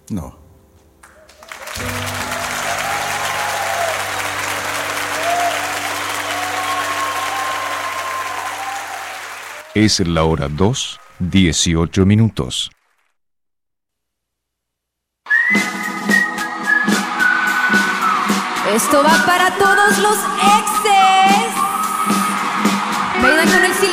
No. Es la hora 2:18. Esto va para todos los exes. Vengan con el silencio.